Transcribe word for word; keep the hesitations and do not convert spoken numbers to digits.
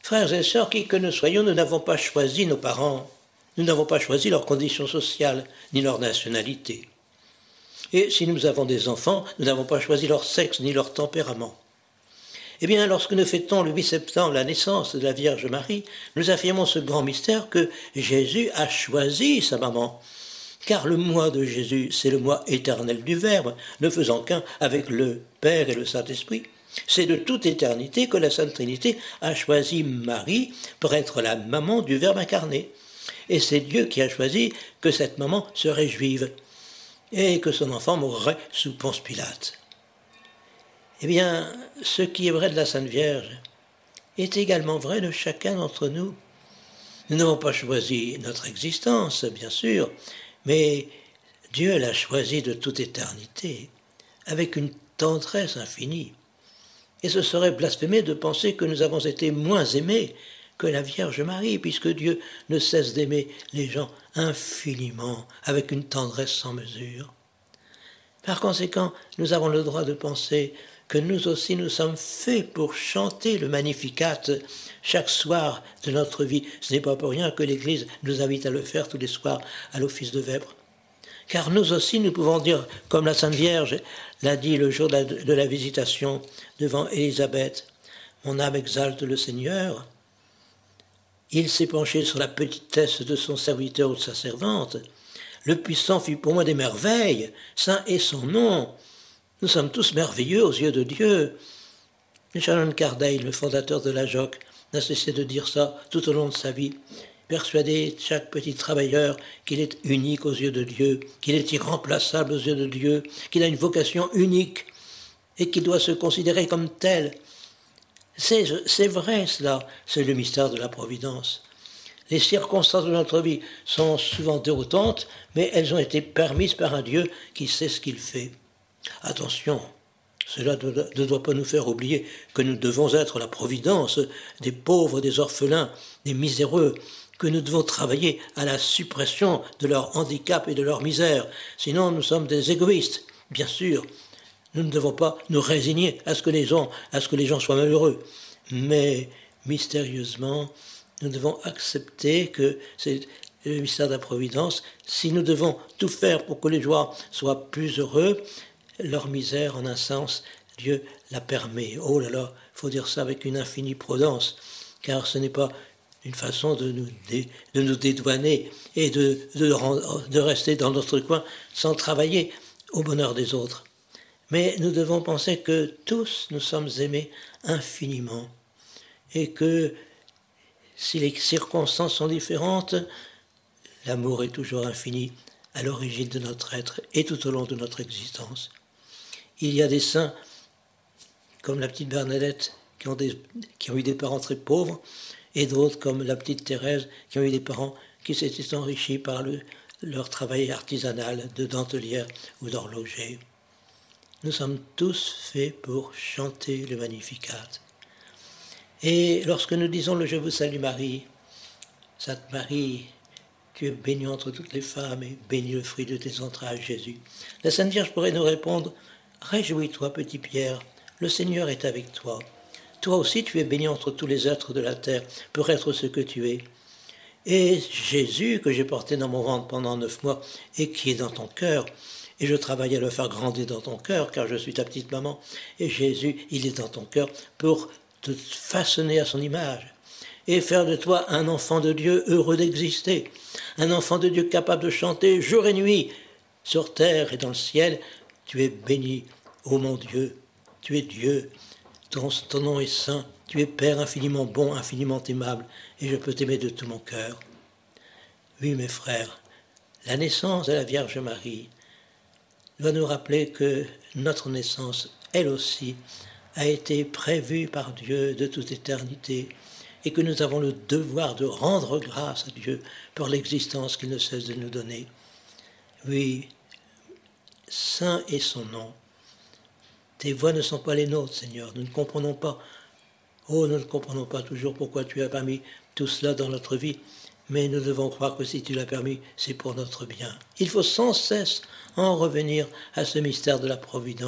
Frères et sœurs, qui que nous soyons, nous n'avons pas choisi nos parents, nous n'avons pas choisi leurs conditions sociales, ni leur nationalité. Et si nous avons des enfants, nous n'avons pas choisi leur sexe, ni leur tempérament. Eh bien, lorsque nous fêtons le huit septembre la naissance de la Vierge Marie, nous affirmons ce grand mystère que Jésus a choisi sa maman. Car le moi de Jésus, c'est le moi éternel du Verbe, ne faisant qu'un avec le Père et le Saint-Esprit. C'est de toute éternité que la Sainte Trinité a choisi Marie pour être la maman du Verbe incarné. Et c'est Dieu qui a choisi que cette maman serait juive et que son enfant mourrait sous Ponce Pilate. Eh bien, ce qui est vrai de la Sainte Vierge est également vrai de chacun d'entre nous. Nous n'avons pas choisi notre existence, bien sûr, mais Dieu l'a choisi de toute éternité, avec une tendresse infinie. Et ce serait blasphémé de penser que nous avons été moins aimés que la Vierge Marie, puisque Dieu ne cesse d'aimer les gens infiniment, avec une tendresse sans mesure. Par conséquent, nous avons le droit de penser que nous aussi nous sommes faits pour chanter le Magnificat chaque soir de notre vie. Ce n'est pas pour rien que l'Église nous invite à le faire tous les soirs à l'office de vêpres. Car nous aussi, nous pouvons dire, comme la Sainte Vierge l'a dit le jour de la, de la visitation devant Élisabeth, « Mon âme exalte le Seigneur. Il s'est penché sur la petitesse de son serviteur ou de sa servante. Le puissant fit pour moi des merveilles, saint est son nom. Nous sommes tous merveilleux aux yeux de Dieu. » Shannon Cardale, le fondateur de la J O C, n'a cessé de dire ça tout au long de sa vie, persuadé chaque petit travailleur qu'il est unique aux yeux de Dieu, qu'il est irremplaçable aux yeux de Dieu, qu'il a une vocation unique et qu'il doit se considérer comme tel. C'est, c'est vrai cela, c'est le mystère de la Providence. Les circonstances de notre vie sont souvent déroutantes, mais elles ont été permises par un Dieu qui sait ce qu'il fait. Attention, cela ne doit pas nous faire oublier que nous devons être la providence des pauvres, des orphelins, des miséreux, que nous devons travailler à la suppression de leur handicap et de leur misère. Sinon, nous sommes des égoïstes, bien sûr. Nous ne devons pas nous résigner à ce que les gens, à ce que les gens soient malheureux. Mais, mystérieusement, nous devons accepter que c'est le mystère de la Providence. Si nous devons tout faire pour que les gens soient plus heureux, leur misère, en un sens, Dieu la permet. Oh là là, il faut dire ça avec une infinie prudence, car ce n'est pas une façon de nous, dé, de nous dédouaner et de, de, de rester dans notre coin sans travailler au bonheur des autres. Mais nous devons penser que tous nous sommes aimés infiniment et que si les circonstances sont différentes, l'amour est toujours infini à l'origine de notre être et tout au long de notre existence. Il y a des saints, comme la petite Bernadette, qui ont, des, qui ont eu des parents très pauvres, et d'autres, comme la petite Thérèse, qui ont eu des parents qui s'étaient enrichis par le, leur travail artisanal de dentelière ou d'horloger. Nous sommes tous faits pour chanter le Magnificat. Et lorsque nous disons le « Je vous salue Marie », Sainte Marie, tu es bénie entre toutes les femmes et béni le fruit de tes entrailles, Jésus. La Sainte Vierge pourrait nous répondre « Réjouis-toi, petit Pierre, le Seigneur est avec toi. Toi aussi tu es béni entre tous les êtres de la terre pour être ce que tu es. Et Jésus, que j'ai porté dans mon ventre pendant neuf mois et qui est dans ton cœur, et je travaille à le faire grandir dans ton cœur, car je suis ta petite maman, et Jésus, il est dans ton cœur pour te façonner à son image et faire de toi un enfant de Dieu heureux d'exister, un enfant de Dieu capable de chanter jour et nuit sur terre et dans le ciel. Tu es béni, ô mon Dieu, tu es Dieu, ton, ton nom est saint, tu es Père infiniment bon, infiniment aimable, et je peux t'aimer de tout mon cœur. Oui, mes frères, la naissance de la Vierge Marie doit nous rappeler que notre naissance, elle aussi, a été prévue par Dieu de toute éternité, et que nous avons le devoir de rendre grâce à Dieu pour l'existence qu'il ne cesse de nous donner. Oui, saint est son nom. Tes voies ne sont pas les nôtres, Seigneur. Nous ne comprenons pas. Oh, nous ne comprenons pas toujours pourquoi tu as permis tout cela dans notre vie. Mais nous devons croire que si tu l'as permis, c'est pour notre bien. Il faut sans cesse en revenir à ce mystère de la Providence.